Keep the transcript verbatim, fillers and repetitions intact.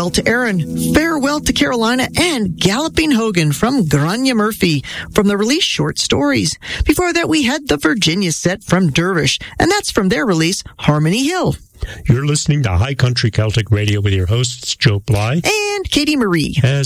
Farewell to Aaron, Farewell to Carolina, and Galloping Hogan from Grania Murphy from the release Short Stories. Before that, we had the Virginia set from Dervish, and that's from their release Harmony Hill. You're listening to High Country Celtic Radio with your hosts, Joe Bly and Katie Marie. As